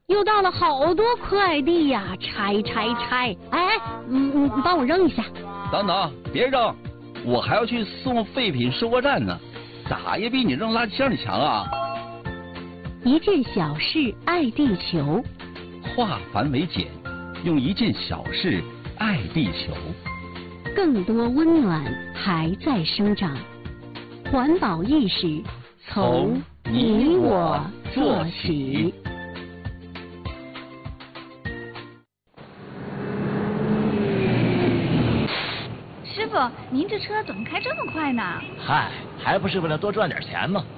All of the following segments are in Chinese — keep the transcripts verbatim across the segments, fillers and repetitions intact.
又到了好多快递呀，拆拆拆！哎，嗯嗯，你帮我扔一下。 等等，别扔，我还要去送废品收货站呢，咋也比你扔垃圾箱里强啊！ 一件小事爱地球， 化繁为简，用一件小事爱地球。 更多温暖还在生长，环保意识从你我做起。 师傅，您这车怎么开这么快呢？ 嗨，还不是为了多赚点钱吗？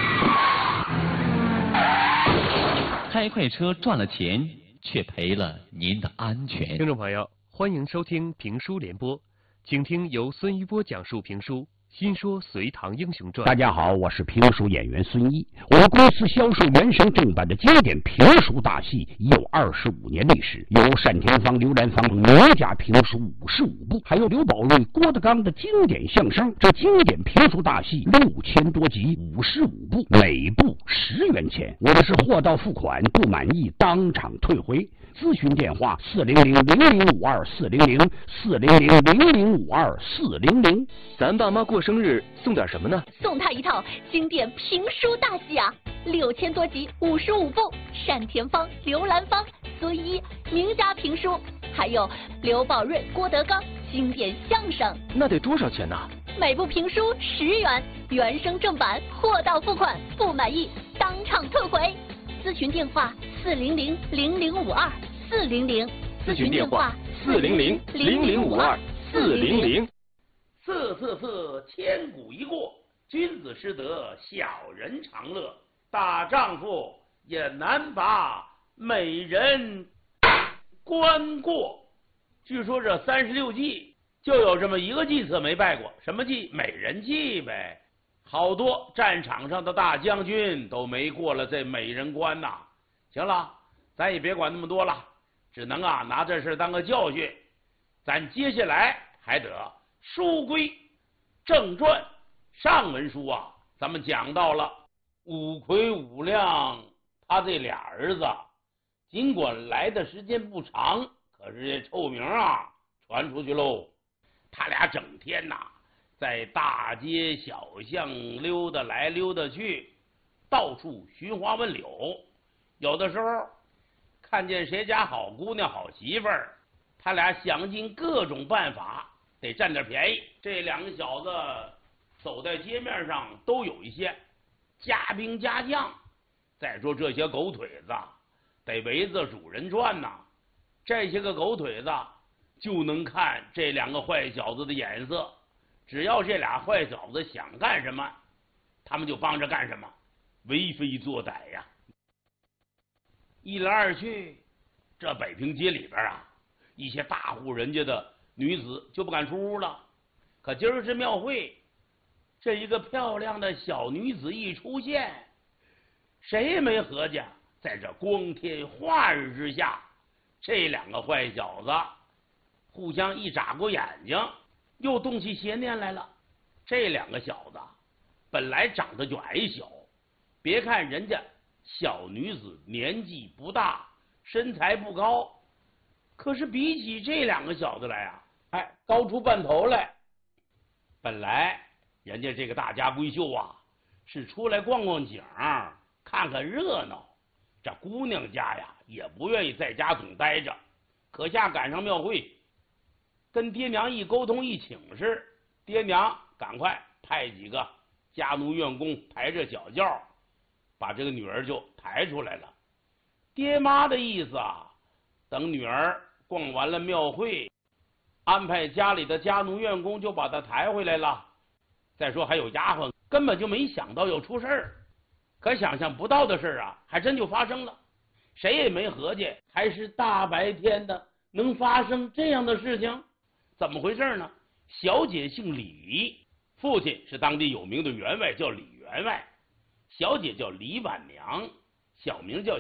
开快车赚了钱，却赔了您的安全。 听众朋友，欢迎收听评书联播，请听由孙一波讲述评书《新说隋唐英雄传》。 大家好，我是评书演员孙一。我们公司销售原声正版的经典评书大戏已有二十五年历史，有单田芳、刘兰芳名家评书五十五部，还有刘宝瑞、郭德纲的经典相声。这经典评书大戏六千多集，五十五部，每部十元钱。我们是货到付款，不满意当场退回。咨询电话：四零零零零五二四零零四零零零零五二四零零。 咱爸妈过生日送点什么呢？ 送他一套经典评书大戏啊，六千多集，五十五部，单田芳、刘兰芳、孙一名家评书，还有刘宝瑞、郭德纲经典相声。 那得多少钱呢？ 每部评书十元，原声正版，货到付款，不满意当场退回。咨询电话：四零零零零五二四零零。 咨询电话：四零零零零五二四零零。 瑟瑟瑟，千古一过，君子失德，小人常乐。大丈夫也难把美人关过。据说这三十六计就有这么一个计策没败过，什么计？美人计呗。好多战场上的大将军都没过了这美人关呐。行了，咱也别管那么多了，只能啊拿这事当个教训。咱接下来还得书归正传，上文书啊，咱们讲到了五魁五亮他这俩儿子，尽管来的时间不长，可是这臭名啊传出去喽。他俩整天呐、啊、在大街小巷溜达来溜达去，到处寻花问柳，有的时候看见谁家好姑娘好媳妇儿，他俩想尽各种办法得占点便宜。这两个小子走在街面上都有一些家兵家将，再说这些狗腿子得围着主人转呐，这些个狗腿子就能看这两个坏小子的眼色，只要这俩坏小子想干什么，他们就帮着干什么，为非作歹呀。一来二去，这北平街里边啊，一些大户人家的女子就不敢出屋了。可今儿是庙会，这一个漂亮的小女子一出现，谁也没合计，在这光天化日之下，这两个坏小子互相一眨过眼睛，又动起邪念来了。这两个小子本来长得就矮小，别看人家小女子年纪不大，身材不高，可是比起这两个小子来啊，哎，高出半头来。本来人家这个大家闺秀啊，是出来逛逛景，看看热闹，这姑娘家呀也不愿意在家总待着，可下赶上庙会，跟爹娘一沟通一请示，爹娘赶快派几个家奴院工抬着小轿，把这个女儿就抬出来了。爹妈的意思啊，等女儿逛完了庙会，安排家里的家奴院工就把她抬回来了。再说还有丫鬟，根本就没想到要出事儿，可想象不到的事啊，还真就发生了。谁也没合计，还是大白天的能发生这样的事情，怎么回事呢？小姐姓李，父亲是当地有名的员外，叫李员外，小姐叫李婉娘，小名叫